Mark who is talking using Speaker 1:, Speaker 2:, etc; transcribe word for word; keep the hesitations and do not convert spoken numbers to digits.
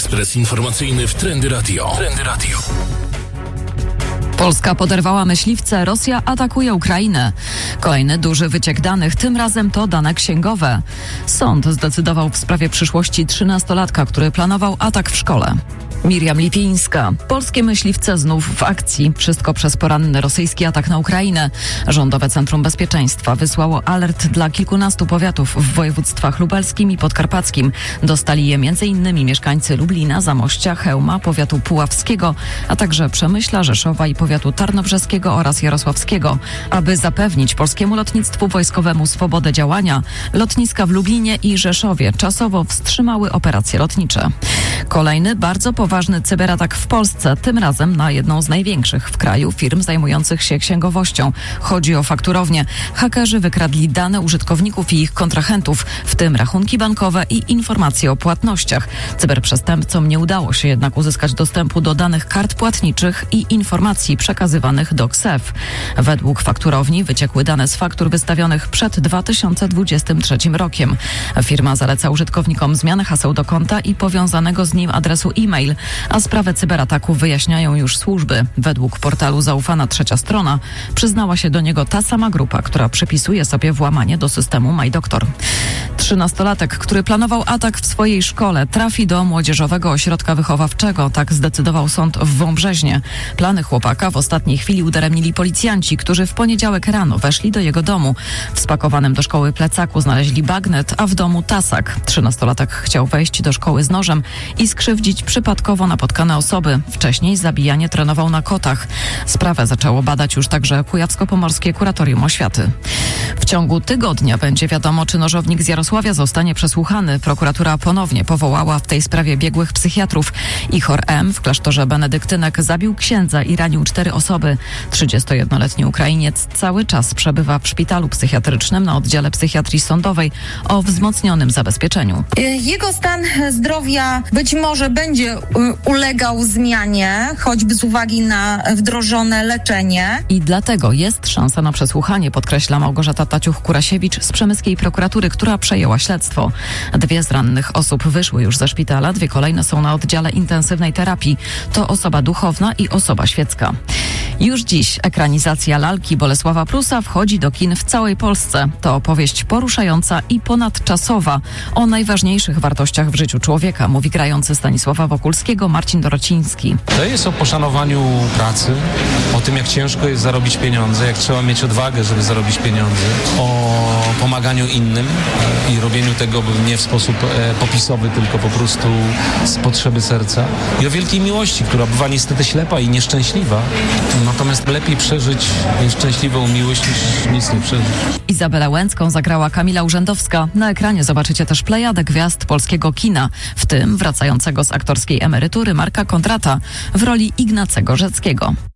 Speaker 1: Ekspres informacyjny w Trendy Radio. Trendy Radio.
Speaker 2: Polska poderwała myśliwce, Rosja atakuje Ukrainę. Kolejny duży wyciek danych, tym razem to dane księgowe. Sąd zdecydował w sprawie przyszłości trzynastolatka, który planował atak w szkole. Miriam Lipińska. Polskie myśliwce znów w akcji. Wszystko przez poranny rosyjski atak na Ukrainę. Rządowe Centrum Bezpieczeństwa wysłało alert dla kilkunastu powiatów w województwach lubelskim i podkarpackim. Dostali je między innymi mieszkańcy Lublina, Zamościa, Chełma, powiatu puławskiego, a także Przemyśla, Rzeszowa i powiatu tarnobrzeskiego oraz jarosławskiego. Aby zapewnić polskiemu lotnictwu wojskowemu swobodę działania, lotniska w Lublinie i Rzeszowie czasowo wstrzymały operacje lotnicze. Kolejny bardzo poważny cyberatak w Polsce, tym razem na jedną z największych w kraju firm zajmujących się księgowością. Chodzi o fakturownię. Hakerzy wykradli dane użytkowników i ich kontrahentów, w tym rachunki bankowe i informacje o płatnościach. Cyberprzestępcom nie udało się jednak uzyskać dostępu do danych kart płatniczych i informacji przekazywanych do K S E F. Według fakturowni wyciekły dane z faktur wystawionych przed dwa tysiące dwudziestym trzecim rokiem. Firma zaleca użytkownikom zmianę haseł do konta i powiązanego z nim adresu e-mail, a sprawę cyberataku wyjaśniają już służby. Według portalu Zaufana Trzecia Strona przyznała się do niego ta sama grupa, która przypisuje sobie włamanie do systemu MyDoktor. Trzynastolatek, który planował atak w swojej szkole, trafi do młodzieżowego ośrodka wychowawczego, tak zdecydował sąd w Wąbrzeźnie. Plany chłopaka w ostatniej chwili udaremnili policjanci, którzy w poniedziałek rano weszli do jego domu. W spakowanym do szkoły plecaku znaleźli bagnet, a w domu tasak. Trzynastolatek chciał wejść do szkoły z nożem i skrzywdzić przypadkowo napotkane osoby. Wcześniej zabijanie trenował na kotach. Sprawę zaczęło badać już także Kujawsko-Pomorskie Kuratorium Oświaty. W ciągu tygodnia będzie wiadomo, czy nożownik z Jarosławia zostanie przesłuchany. Prokuratura ponownie powołała w tej sprawie biegłych psychiatrów. Ichor M. w klasztorze benedyktynek zabił księdza i ranił cztery osoby. trzydziestojednoletni Ukrainiec cały czas przebywa w szpitalu psychiatrycznym na oddziale psychiatrii sądowej o wzmocnionym zabezpieczeniu.
Speaker 3: Jego stan zdrowia być może będzie ulegał zmianie, choćby z uwagi na wdrożone leczenie.
Speaker 2: I dlatego jest szansa na przesłuchanie, podkreśla Małgorzata Taciuch-Kurasiewicz z przemyskiej prokuratury, która przejęła śledztwo. Dwie z rannych osób wyszły już ze szpitala, dwie kolejne są na oddziale intensywnej terapii. To osoba duchowna i osoba świecka. Już dziś ekranizacja lalki Bolesława Prusa wchodzi do kin w całej Polsce. To opowieść poruszająca i ponadczasowa o najważniejszych wartościach w życiu człowieka, mówi grający Stanisława Wokulskiego Marcin Dorociński.
Speaker 4: To jest o poszanowaniu pracy, o tym, jak ciężko jest zarobić pieniądze, jak trzeba mieć odwagę, żeby zarobić pieniądze, o pomaganiu innym i robieniu tego nie w sposób e, popisowy, tylko po prostu z potrzeby serca i o wielkiej miłości, która bywa niestety ślepa i nieszczęśliwa. Natomiast lepiej przeżyć nieszczęśliwą miłość niż nic nie przeżyć.
Speaker 2: Izabelę Łęcką zagrała Kamila Urzędowska. Na ekranie zobaczycie też plejadę gwiazd polskiego kina, w tym wracającego z aktorskiej emerytury Marka Kondrata w roli Ignacego Rzeckiego.